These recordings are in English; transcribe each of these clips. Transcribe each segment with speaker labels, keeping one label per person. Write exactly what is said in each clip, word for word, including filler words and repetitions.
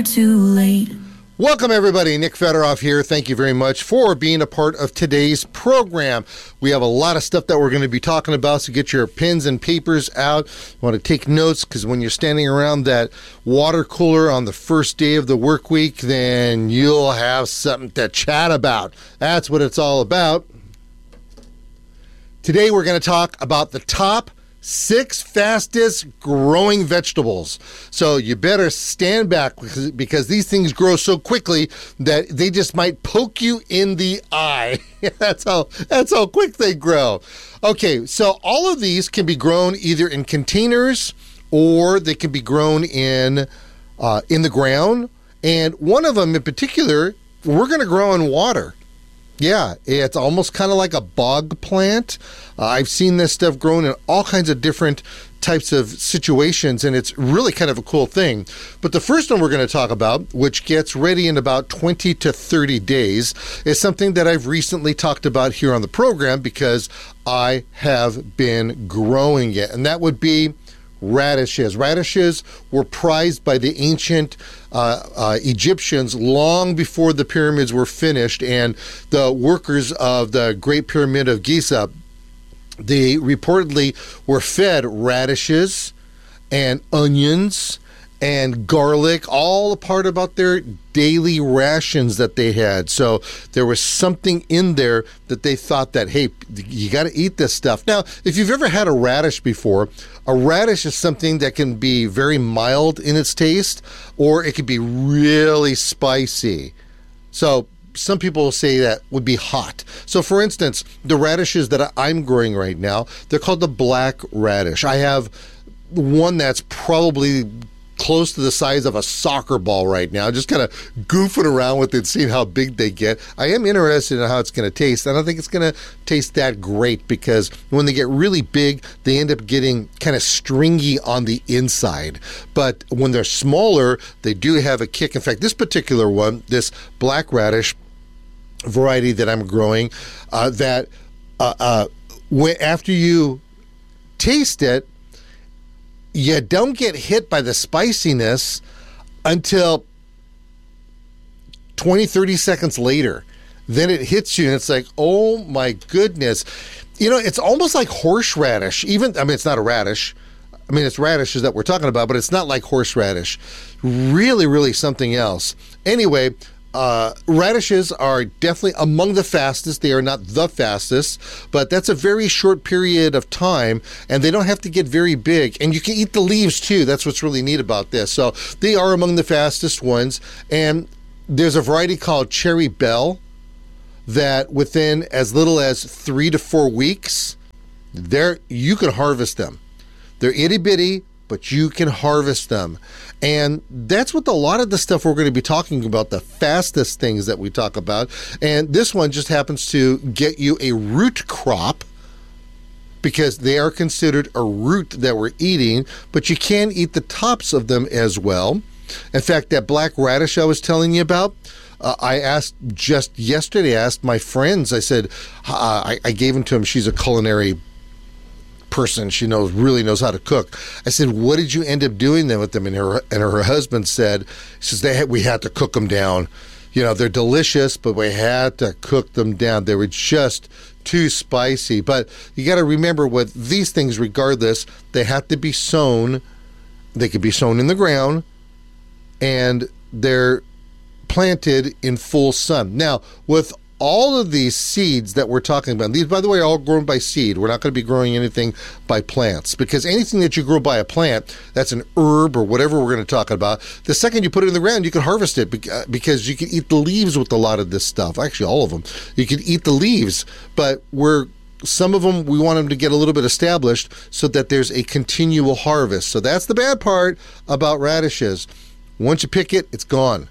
Speaker 1: Too late.
Speaker 2: Welcome, everybody. Nick Federoff here. Thank you very much for being a part of today's program. We have a lot of stuff that we're going to be talking about, so get your pens and papers out. You want to take notes, because when you're standing around that water cooler on the first day of the work week, then you'll have something to chat about. That's what it's all about. Today, we're going to talk about the top six fastest growing vegetables. So you better stand back, because, because these things grow so quickly that they just might poke you in the eye. that's how that's how quick they grow. Okay, so all of these can be grown either in containers or they can be grown in uh, in the ground. And one of them in particular, we're going to grow in water. Yeah, it's almost kind of like a bog plant. Uh, I've seen this stuff grown in all kinds of different types of situations, and it's really kind of a cool thing. But the first one we're going to talk about, which gets ready in about twenty to thirty days, is something that I've recently talked about here on the program because I have been growing it, and that would be radishes. Radishes were prized by the ancient uh, uh, Egyptians long before the pyramids were finished, and the workers of the Great Pyramid of Giza, they reportedly were fed radishes and onions and garlic, all a part about their daily rations that they had. So there was something in there that they thought that, hey, you got to eat this stuff. Now, if you've ever had a radish before, a radish is something that can be very mild in its taste, or it can be really spicy. So some people say that would be hot. So for instance, the radishes that I'm growing right now, they're called the black radish. I have one that's probably close to the size of a soccer ball right now, just kind of goofing around with it, seeing how big they get. I am interested in how it's going to taste. I don't think it's going to taste that great, because when they get really big, they end up getting kind of stringy on the inside. But when they're smaller, they do have a kick. In fact, this particular one, this black radish variety that I'm growing, uh, that uh, uh, when, after you taste it, you don't get hit by the spiciness until twenty, thirty seconds later. Then it hits you and it's like, oh my goodness. You know, it's almost like horseradish. Even, I mean, it's not a radish. I mean, it's radishes that we're talking about, but it's not like horseradish. Really, really something else. Anyway, Uh, radishes are definitely among the fastest. They are not the fastest, but that's a very short period of time, and they don't have to get very big. And you can eat the leaves too. That's what's really neat about this. So they are among the fastest ones. And there's a variety called Cherry Belle that within as little as three to four weeks, there you can harvest them. They're itty bitty, but you can harvest them. And that's what a lot of the stuff we're going to be talking about, the fastest things that we talk about. And this one just happens to get you a root crop, because they are considered a root that we're eating, but you can eat the tops of them as well. In fact, that black radish I was telling you about, uh, I asked just yesterday, I asked my friends, I said, uh, I, I gave them to them. She's a culinary person, she knows really knows how to cook. I said, what did you end up doing then with them? And her and her husband said, she says, they had, we had to cook them down. You know, they're delicious, but we had to cook them down. They were just too spicy. But you got to remember, with these things, regardless, they have to be sown. They could be sown in the ground, and they're planted in full sun. Now, with all of these seeds that we're talking about, these, by the way, are all grown by seed. We're not going to be growing anything by plants, because anything that you grow by a plant, that's an herb or whatever we're going to talk about, the second you put it in the ground, you can harvest it, because you can eat the leaves with a lot of this stuff. Actually, all of them. You can eat the leaves, but we're some of them, we want them to get a little bit established so that there's a continual harvest. So that's the bad part about radishes. Once you pick it, it's gone.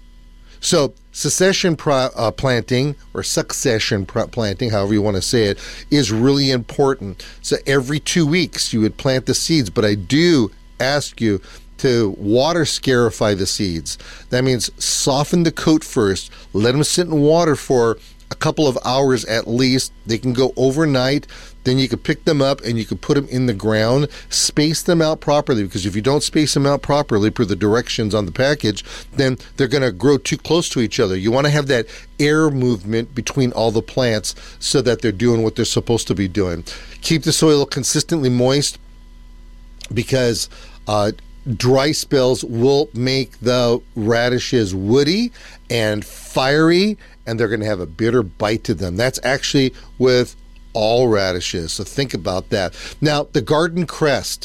Speaker 2: So succession pro, uh, planting, or succession pro- planting, however you want to say it, is really important. So every two weeks you would plant the seeds, but I do ask you to water scarify the seeds. That means soften the coat first, let them sit in water for a couple of hours at least. They can go overnight. Then you can pick them up and you can put them in the ground. Space them out properly, because if you don't space them out properly per the directions on the package, then they're going to grow too close to each other. You want to have that air movement between all the plants so that they're doing what they're supposed to be doing. Keep the soil consistently moist, because uh, dry spells will make the radishes woody and fiery, and they're going to have a bitter bite to them. That's actually with all radishes, so think about that. Now, the garden cress.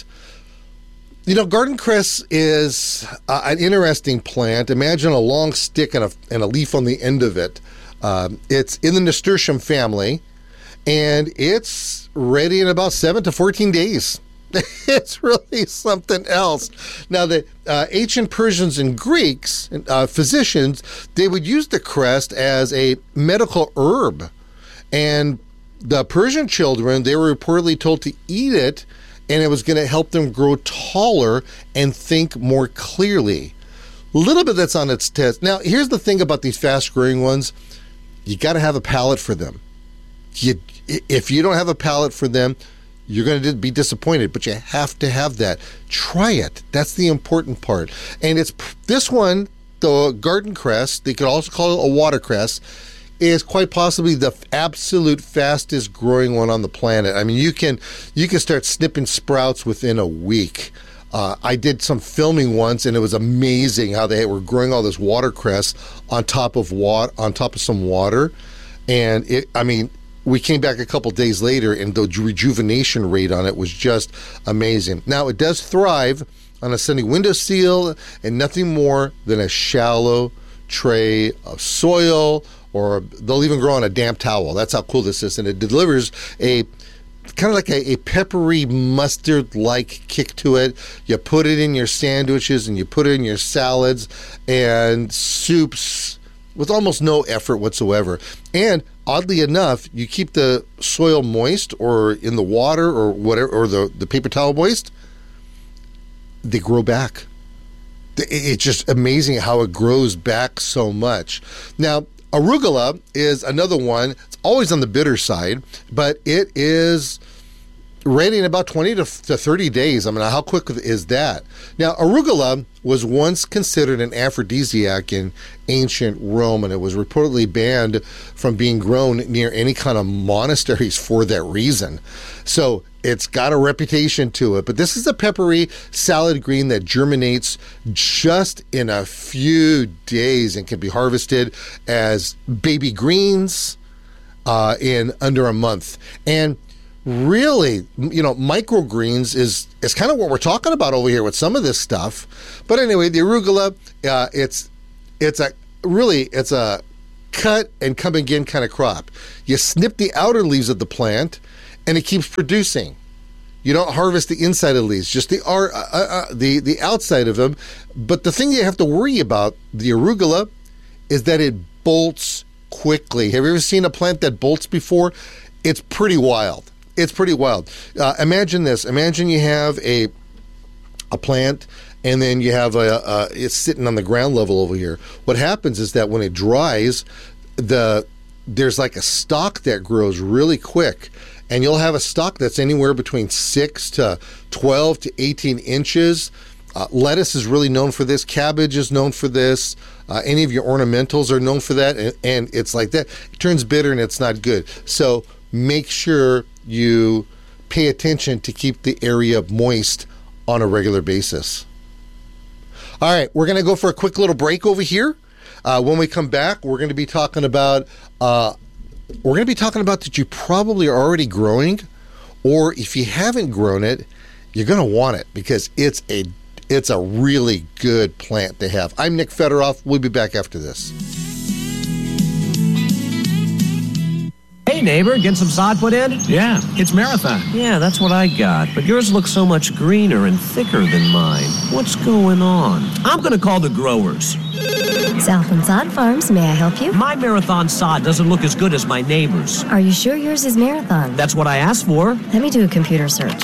Speaker 2: You know, garden cress is uh, an interesting plant. Imagine a long stick and a, and a leaf on the end of it. Um, it's in the nasturtium family, and it's ready in about seven to fourteen days. It's really something else. Now, the uh, ancient Persians and Greeks, uh, physicians, they would use the cress as a medical herb. And the Persian children, they were reportedly told to eat it, and it was going to help them grow taller and think more clearly. A little bit that's on its test. Now, here's the thing about these fast-growing ones. You got to have a palate for them. You, if you don't have a palate for them, you're going to be disappointed, but you have to have that. Try it. That's the important part. And it's this one, the garden cress, they could also call it a watercress, is quite possibly the absolute fastest growing one on the planet. I mean, you can you can start snipping sprouts within a week. Uh, I did some filming once, and it was amazing how they were growing all this watercress on top of water, on top of some water, and it. I mean, we came back a couple days later, and the rejuvenation rate on it was just amazing. Now, it does thrive on a sunny windowsill and nothing more than a shallow tray of soil, or they'll even grow on a damp towel. That's how cool this is. And it delivers a kind of like a, a peppery mustard-like kick to it. You put it in your sandwiches and you put it in your salads and soups with almost no effort whatsoever. And oddly enough, you keep the soil moist or in the water or whatever, or the, the paper towel moist, they grow back. It's just amazing how it grows back so much. Now, arugula is another one. It's always on the bitter side, but it is ready in about twenty to thirty days. I mean, how quick is that? Now, arugula was once considered an aphrodisiac in ancient Rome, and it was reportedly banned from being grown near any kind of monasteries for that reason. So it's got a reputation to it. But this is a peppery salad green that germinates just in a few days and can be harvested as baby greens uh, in under a month. And really, you know, microgreens is is kind of what we're talking about over here with some of this stuff. But anyway, the arugula, uh, it's it's a really it's a cut and come again kind of crop. You snip the outer leaves of the plant, and it keeps producing. You don't harvest the inside of the leaves, just the uh, uh, the the outside of them. But the thing you have to worry about the arugula is that it bolts quickly. Have you ever seen a plant that bolts before? It's pretty wild. It's pretty wild. Uh, imagine this. Imagine you have a a plant, and then you have a, a it's sitting on the ground level over here. What happens is that when it dries, the there's like a stalk that grows really quick, and you'll have a stalk that's anywhere between six to twelve to eighteen inches. Uh, lettuce is really known for this. Cabbage is known for this. Uh, any of your ornamentals are known for that, and, and it's like that. It turns bitter, and it's not good. So make sure you pay attention to keep the area moist on a regular basis. All right, we're going to go for a quick little break over here. Uh, when we come back, we're going to be talking about uh, we're going to be talking about that you probably are already growing, or if you haven't grown it, you're going to want it because it's a it's a really good plant to have. I'm Nick Federoff. We'll be back after this.
Speaker 1: Hey, neighbor, get some sod put in?
Speaker 3: Yeah, it's Marathon.
Speaker 1: Yeah, that's what I got. But yours looks so much greener and thicker than mine. What's going on? I'm going to call the growers.
Speaker 4: Southland Sod Farms, may I help you?
Speaker 1: My Marathon sod doesn't look as good as my neighbor's.
Speaker 4: Are you sure yours is Marathon?
Speaker 1: That's what I asked for.
Speaker 4: Let me do a computer search.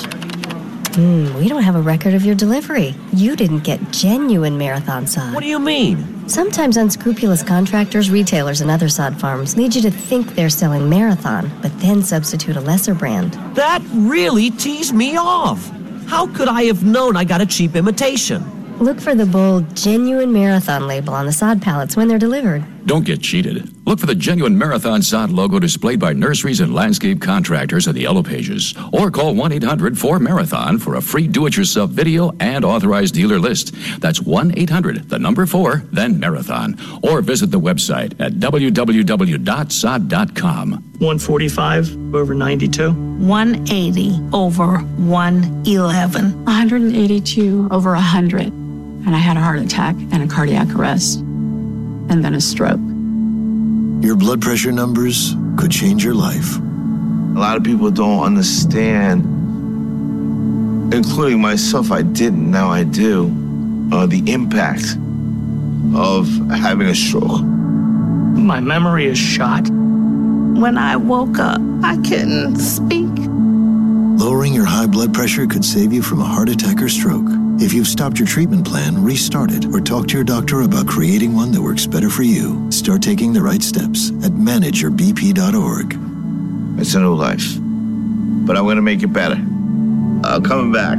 Speaker 4: Hmm, we don't have a record of your delivery. You didn't get genuine Marathon sod.
Speaker 1: What do you mean?
Speaker 4: Sometimes unscrupulous contractors, retailers, and other sod farms lead you to think they're selling Marathon, but then substitute a lesser brand.
Speaker 1: That really teased me off. How could I have known I got a cheap imitation?
Speaker 4: Look for the bold, genuine Marathon label on the sod pallets when they're delivered.
Speaker 3: Don't get cheated. Look for the genuine Marathon sod logo displayed by nurseries and landscape contractors in the yellow pages. Or call one eight hundred four marathon for a free do-it-yourself video and authorized dealer list. That's one eight hundred, the number four, then Marathon. Or visit the website at w w w dot sod dot com.
Speaker 5: one forty-five over ninety-two.
Speaker 6: one eighty over one eleven.
Speaker 7: one hundred eighty-two over one hundred. And I had a heart attack and a cardiac arrest. And then a stroke.
Speaker 8: Your blood pressure numbers could change your life.
Speaker 9: A lot of people don't understand, including myself, I didn't, now I do, uh, the impact of having a stroke.
Speaker 5: My memory is shot.
Speaker 6: When I woke up, I couldn't speak.
Speaker 8: Lowering your high blood pressure could save you from a heart attack or stroke. If you've stopped your treatment plan, restart it or talk to your doctor about creating one that works better for you. Start taking the right steps at manage your b p dot org.
Speaker 9: It's a new life, but I'm going to make it better. I'm coming back.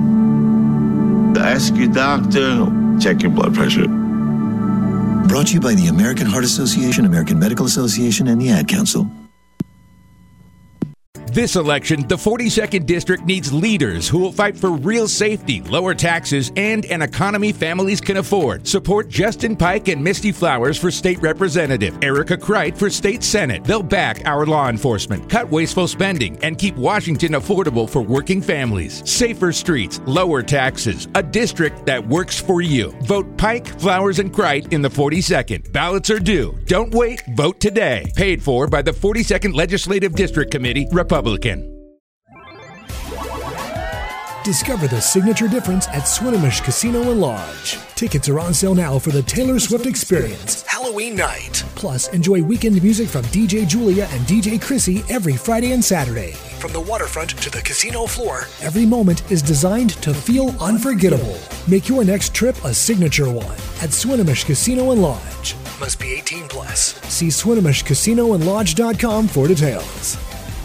Speaker 9: Ask your doctor, check your blood pressure.
Speaker 8: Brought to you by the American Heart Association, American Medical Association, and the Ad Council.
Speaker 10: This election, the forty-second District needs leaders who will fight for real safety, lower taxes, and an economy families can afford. Support Justin Pike and Misty Flowers for State Representative, Erica Kreit for State Senate. They'll back our law enforcement, cut wasteful spending, and keep Washington affordable for working families. Safer streets, lower taxes, a district that works for you. Vote Pike, Flowers, and Kreit in the forty-second. Ballots are due. Don't wait. Vote today. Paid for by the forty-second Legislative District Committee, Republican.
Speaker 11: Discover the signature difference at Swinomish Casino and Lodge. Tickets are on sale now for the Taylor Swift Experience Halloween night. Plus, enjoy weekend music from D J Julia and D J Chrissy every Friday and Saturday. From the waterfront to the casino floor, every moment is designed to feel unforgettable. Make your next trip a signature one at Swinomish Casino and Lodge. Must be eighteen plus. See Swinomish Casino and Lodge dot com for details.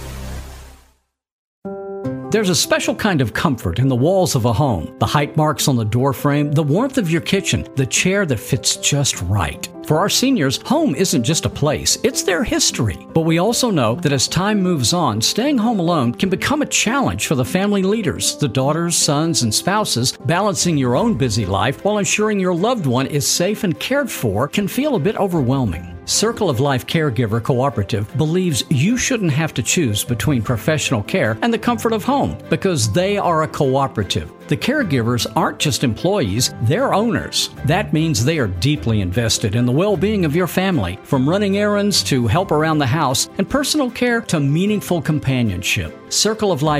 Speaker 12: There's a special kind of comfort in the walls of a home. The height marks on the door frame, the warmth of your kitchen, the chair that fits just right. For our seniors, home isn't just a place, it's their history. But we also know that as time moves on, staying home alone can become a challenge for the family leaders, the daughters, sons, and spouses. Balancing your own busy life while ensuring your loved one is safe and cared for can feel a bit overwhelming. Circle of Life Caregiver Cooperative believes you shouldn't have to choose between professional care and the comfort of home because they are a cooperative. The caregivers aren't just employees, they're owners. That means they are deeply invested in the well-being of your family, from running errands to help around the house and personal care to meaningful companionship. Circle of Life